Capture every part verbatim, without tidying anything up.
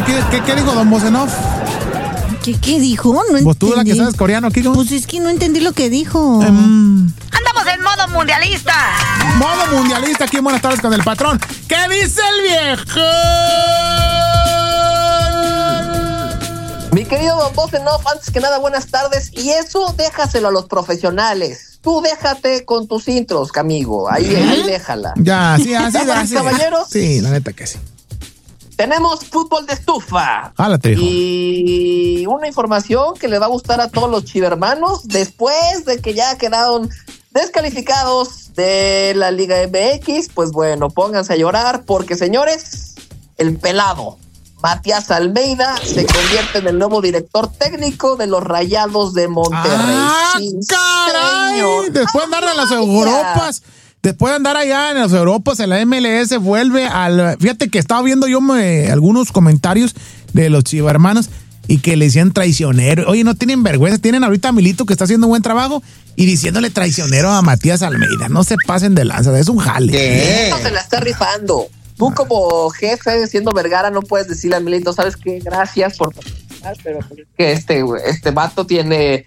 ¿qué, qué, qué dijo don Bosenov? ¿Qué, ¿Qué dijo? No entendí. ¿Vos tú la que sabes coreano, Kiko? Pues es que no entendí lo que dijo. Um, ¡Andamos en modo mundialista! Modo mundialista aquí en Buenas Tardes con el Patrón. ¿Qué dice el viejo? Mi querido Don Bosenov, antes que nada, buenas tardes. Y eso déjaselo a los profesionales. Tú déjate con tus intros, amigo. Ahí, ¿Eh? ahí déjala. Ya, sí, así, así. Caballeros. Sí, la neta que sí. Tenemos fútbol de estufa. Jálate, hijo. Y una información que le va a gustar a todos los chivermanos después de que ya quedaron descalificados de la Liga M X. Pues bueno, pónganse a llorar porque, señores, el pelado Matías Almeida se convierte en el nuevo director técnico de los Rayados de Monterrey. ¡Ah, sí, caray! señor. Después de andar en las ¡Ah, Europas, después de andar allá en las Europas, en la M L S, vuelve al... Fíjate que estaba viendo yo me, algunos comentarios de los chivermanos y que le decían traicionero. Oye, no tienen vergüenza, tienen ahorita a Milito que está haciendo buen trabajo y diciéndole traicionero a Matías Almeida. No se pasen de lanza, es un jale. ¿Qué? Esto se la está rifando. Tú como jefe, siendo Vergara, no puedes decirle a Milito, ¿sabes qué? Gracias por participar, pero que este, este vato tiene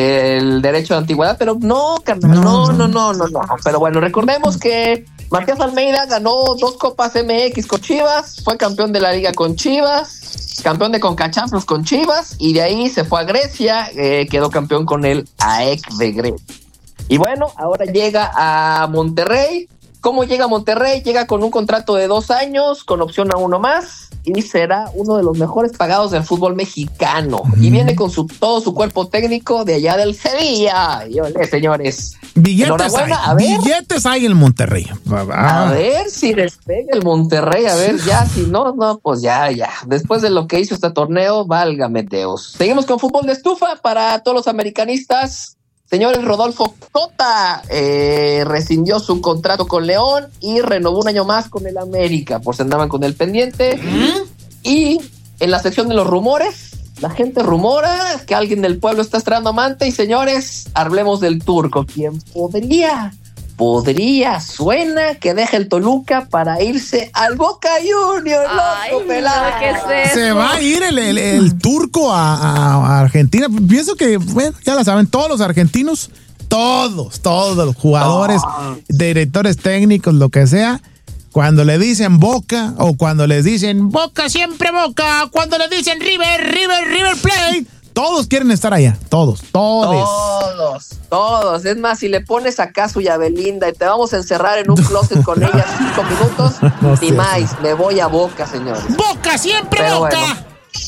el derecho de antigüedad, pero no, carnal, no, no, no, no, no. Pero bueno, recordemos que Matías Almeida ganó dos Copas M X con Chivas, fue campeón de la Liga con Chivas, campeón de CONCACHAMPIONS con Chivas, y de ahí se fue a Grecia, eh, quedó campeón con el A E C de Grecia. Y bueno, ahora llega a Monterrey. ¿Cómo llega a Monterrey? Llega con un contrato de dos años, con opción a uno más, y será uno de los mejores pagados del fútbol mexicano. Mm. Y viene con su todo su cuerpo técnico de allá del Sevilla. Y ole, señores. Billetes hay, a ver, billetes hay en Monterrey. A ver si despega el Monterrey, a ver, ya, si no, no, pues ya, ya. Después de lo que hizo este torneo, válgame Dios. Seguimos con fútbol de estufa para todos los americanistas. Señores, Rodolfo Cota eh, rescindió su contrato con León y renovó un año más con el América, por si andaban con el pendiente. ¿Mm? Y en la sección de los rumores, la gente rumora que alguien del pueblo está estrenando amante. Y señores, hablemos del turco. ¿Quién podría? Podría, suena que deje el Toluca para irse al Boca Juniors. Ay, loco, pelado. ¿Qué es eso? Se va a ir el, el, el turco a, a, a Argentina. Pienso que, bueno, ya la saben, todos los argentinos, todos, todos los jugadores, oh. directores técnicos, lo que sea, cuando le dicen Boca o cuando les dicen Boca, siempre Boca, cuando le dicen River, River, River Plate, todos quieren estar allá, todos, todos. Todos, todos. Es más, si le pones acá su llave linda y te vamos a encerrar en un closet con ella cinco minutos, no ni más, me voy a Boca, señores. ¡Boca, siempre pero Boca! Bueno.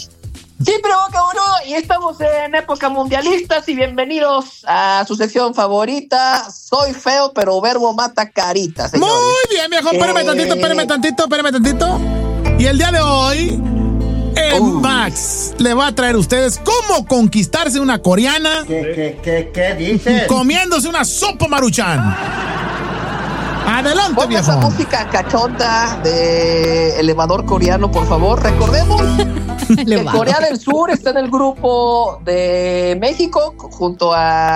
Siempre Boca, boludo. Y estamos en época mundialistas y bienvenidos a su sección favorita. Soy feo, pero verbo mata carita, señores. Muy bien, viejo. Espérame eh... tantito, espérame tantito, espérame tantito. Y el día de hoy... Eh, uh. Max le va a traer a ustedes cómo conquistarse una coreana. ¿Qué, qué, qué, qué dices? Comiéndose una sopa Maruchan. Adelante, Ponga viejo. Esa música cachonda de elevador coreano, por favor. Recordemos que Corea del Sur está en el grupo de México junto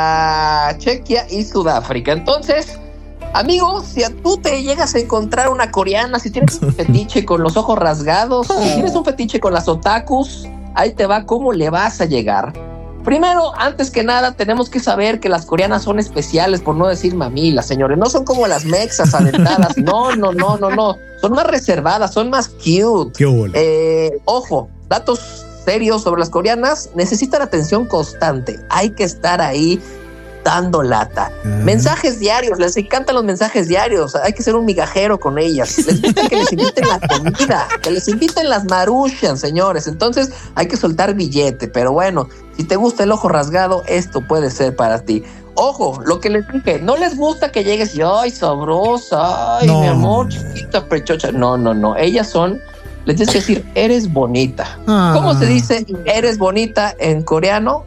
a Chequia y Sudáfrica. Entonces, amigos, si a tú te llegas a encontrar una coreana, si tienes un fetiche con los ojos rasgados, si tienes un fetiche con las otakus, ahí te va cómo le vas a llegar. Primero, antes que nada, tenemos que saber que las coreanas son especiales, por no decir mamilas, señores. No son como las mexas aventadas. No, no, no, no, no. Son más reservadas, son más cute. Qué bueno. Eh, ojo, datos serios sobre las coreanas. Necesitan atención constante. Hay que estar ahí dando lata. Uh-huh. Mensajes diarios, les encantan los mensajes diarios. Hay que ser un migajero con ellas. Les gusta que les inviten la comida, que les inviten las maruchan, señores. Entonces hay que soltar billete. Pero bueno, si te gusta el ojo rasgado, esto puede ser para ti. Ojo, lo que les dije, no les gusta que llegues y ay, sabrosa, ay, no. mi amor, chiquita, prechocha. No, no, no. Ellas son, les tienes que decir, eres bonita. Ah. ¿Cómo se dice eres bonita en coreano?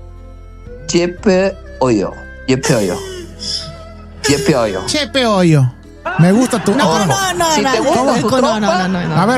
Jepe oyo. Yepeoyo. Yepeoyo. Chepeoyo. Me gusta tu. No, no, no, si no, te gusta no, su no, trompa, no, no, no, no. A ver.